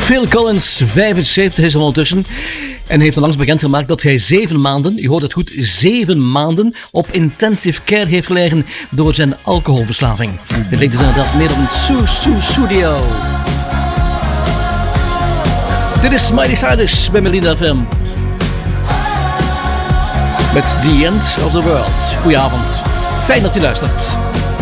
Phil Collins, 75 is er ondertussen. En heeft onlangs bekendgemaakt dat hij 7 maanden, je hoort het goed, 7 maanden op intensive care heeft gelegen door zijn alcoholverslaving. Dit leek dus inderdaad meer op een studio. Dit is Miley Cyrus bij Melina FM. Met The End of the World. Goedenavond. Fijn dat u luistert.